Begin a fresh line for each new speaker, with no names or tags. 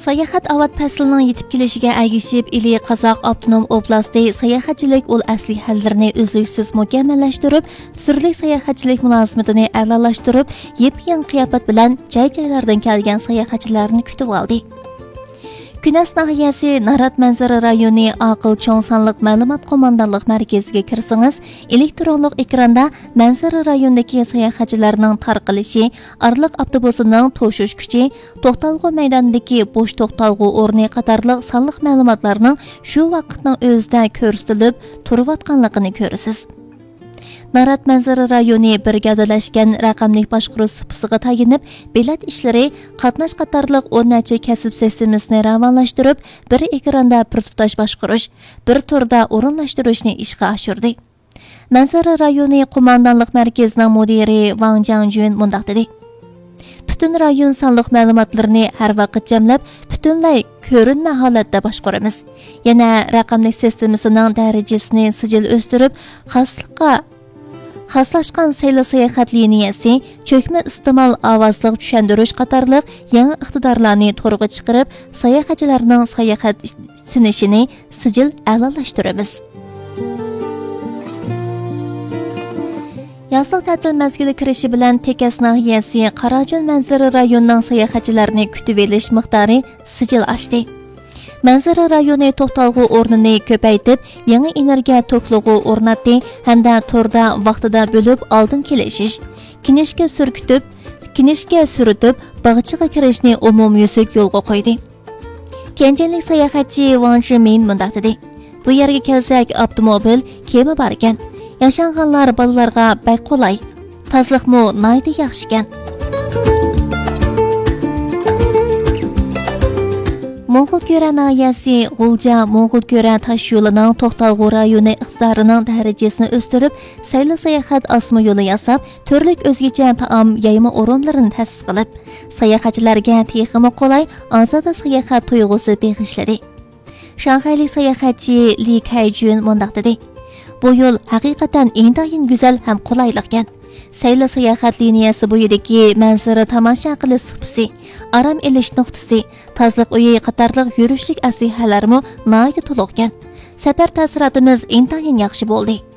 Sayohat avat faslining yetib kelishiga ergishib, Ili Qozoq Avtonom Oblasti sayohatchilik ul asli hallarini uzluksiz mukammallashtirib, turli sayohatchilik munosabatini a'lolashtirib, yep-yangi qiyofat bilan joy-joylardan kelgan sayohatchilarni kutib oldi. Künes nahiyasi Narat manzara rayoni aql cho'ng sonliq ma'lumot qo'mondonlik markaziga kirsangiz, elektronlik ekranda manzara rayonidagi sayohatchilarning tarqalishi, arliq avtobusining to'shish kuchi, to'xtalg'u maydonidagi bo'sh to'xtalg'u o'rni qatorliq sonliq ma'lumotlarning shu vaqtning o'zida ko'rsatilib turayotganligini ko'rasiz. Narat manzara rayoni brigadalashgan raqamli boshqaruv supisiga tayinib, bilet ishlari, qatnash qatorliq 10 necha kasb sistemasini ravonlashtirib, bir ekranda bir tutash boshqarish, bir turda o'rinlashtirishni ishga oshirdi. Manzara rayoni qo'mondonlik markazining mudiri Wang Jiangjun mundaq dedi: Bütün rayon sonliq ma'lumotlarini har vaqt jamlab, butunlay ko'rinma holatda boshqaramiz. Yana raqamli sistemasining darajasini sijil o'stirib, xaslashgan saylo sayohat liniyasi, cho'kma iste'mol ovozliq tushuntirish qatorliq yangi iqtidorlarni to'g'ri chiqarib, sayohatchilarning sayohat sinishini sijil a'lolashtiramiz. Yasaq ta'til mazgili kirishi bilan Tekas nahiyasi Qarajun manzara rayonining sayohatchilarini kutib olish miqdori sijil oshdi. Manzara rayoni to'xtalg'u o'rnini ko'paytib, yangi energiya to'klig'i o'rnatdi hamda turda vaqtida bo'lib oldin kelishish, kinishga suritib, bag'chiga kirishni umumyuzlik yo'lga qo'ydi. Kenjalik sayohatchi Wang Jimin mundaq dedi: Bu yerga kelsak, avtomobil, kema bor ekan. Yaşanğanlar balalarga bak qolay. Tazliqmi naydi yaxshi ekan. Mo'g'ulko'ra nahiyasi G'ulja Mo'g'ulko'ra tosh yo'lining to'xtalg'u rayoni iqtidorining darajasini o'stirib, sayli sayohat osma yo'li yasab, turli o'zgacha taom yayma o'rinlarini ta'sis qilib, sayohatchilarga texmi qolay, ozoda sayohat tuyg'usi bag'ishladi. Shanxaylik sayohatchi Li Kaijun mundaq dedi: Bu yo'l haqiqatan intayin go'zal ham qulaylik ekan. Sayli sayohat liniyasi bo'yidagi manzara tomosha qilish supisi, aram elish nuqtasi, tozliq uyi qatorliq yurishlik aslihalarmi nihoyat to'liq ekan. Safar ta'sirotimiz intayin yaxshi bo'ldi.